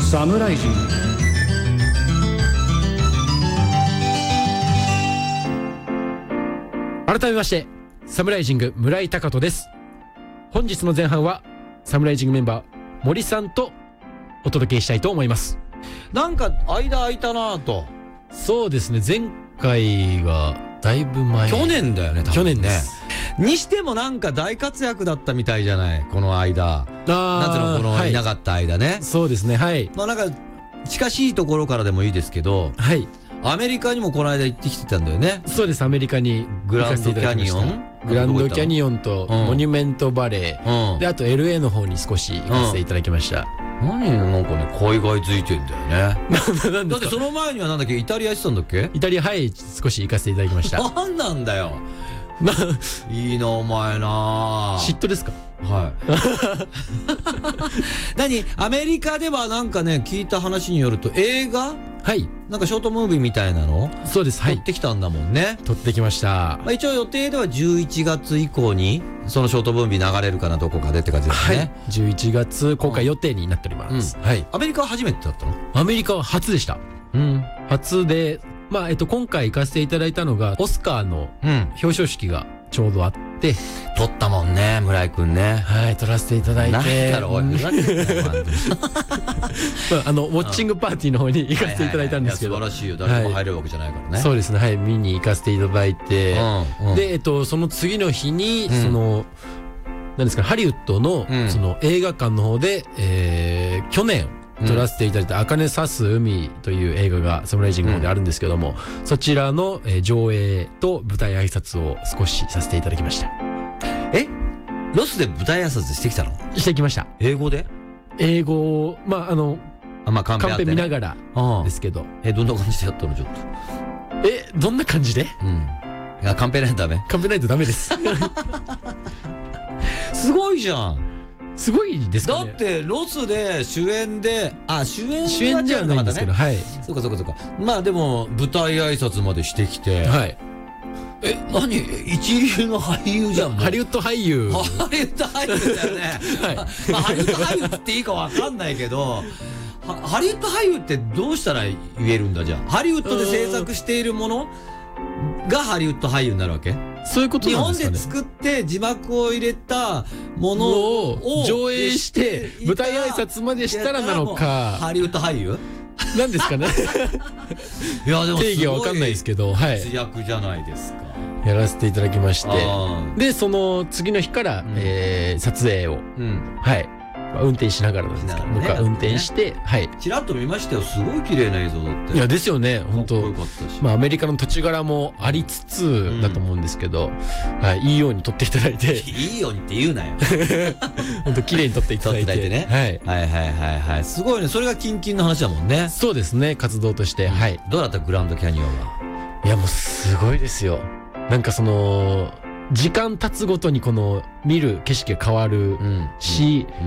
サムライジング。 改めましてサムライジング村井貴人です。本日の前半はサムライジングメンバー森さんとお届けしたいと思います。 なんか間空いたなぁと。 そうですね、前回がだいぶ前、 去年だよね、多分ね。 去年です。 にしてもなんか大活躍だったみたいじゃない、この間。なんつうの、このいなかった間ね。 そうですね、はい。 まあなんか近しいところからでもいいですけど、 はい。 アメリカにもこの間行ってきてたんだよね。 そうです、アメリカにグランドキャニオン、 グランドキャニオンとモニュメントバレー、であと LA の方に少し行かせていただきました。 なんかね、海外ついてんだよね。 だだってその前にはなんだっけ、イタリア行ってたんだっけ。 イタリア、はい、少し行かせていただきました。 なんなんだよ。いいなお前な。 嫉妬ですか。 はい何、アメリカではなんかね、聞いた話によると映画、 はい、 なんかショートムービーみたいなの、 そうです、はい、 撮ってきたんだもんね。 撮ってきました。 まあ、一応予定では11月以降にそのショートムービー流れるかな、どこかでって感じですね。はい、 11月公開予定になっております。 はい。アメリカは初めてだったの？ アメリカは初でした。初で、まあ今回行かせていただいたのがオスカーの表彰式がちょうどあって、 撮ったもんね、村井くんね。 はい、撮らせていただいて。 なんだろう、おい、ふざけんなよ、 ウォッチングパーティーの方に行かせていただいたんですけど。 素晴らしいよ、誰も入れるわけじゃないからね。 そうですね、はい、見に行かせていただいて、で、その次の日に、何ですか、ハリウッドの、その映画館の方で、去年、撮らせていただいた茜さす海という映画がサムライジングの方であるんですけども、そちらの上映と舞台挨拶を少しさせていただきました。 ロスで舞台挨拶してきたの？ してきました。 英語で？ 英語を、まあカンペ見ながらですけど。 どんな感じでやったの、ちょっと。 どんな感じで？ いや、カンペないとダメ？ カンペないとダメです。 すごいじゃん。 すごいですかね。 だってロスで主演で、主演じゃないんですけど、はい。 そうか。まあでも舞台挨拶までしてきて、 はい。 何、一流の俳優じゃん。 ハリウッド俳優。 ハリウッド俳優だよね。はい。まあハリウッド俳優っていいかわかんないけど、ハリウッド俳優ってどうしたら言えるんだ、じゃあ。ハリウッドで制作しているものがハリウッド俳優になるわけ？ そういうことなんですかね。 日本で作って字幕を入れたものを上映して舞台挨拶までしたらなのか、 ハリウッド俳優なんですかね。 いやでも定義は分かんないですけど、はい、 活躍じゃないですか。 やらせていただきまして、でその次の日から、撮影を、はい、運転しながらなんですけど、僕は運転して、はい。 ちらっと見ましたよ。すごい綺麗な映像だって。 いやですよね、本当。 かっこよかったし。 まあアメリカの土地柄もありつつだと思うんですけど、はい、いいように撮っていただいて。 いいようにって言うなよ。 本当綺麗に撮っていただいてね。はい。すごいね。それがキンキンの話だもんね。 そうですね、活動として。はい。 どうだったグランドキャニオンは？ いやもうすごいですよ。なんかその時間経つごとにこの見る景色が変わるし、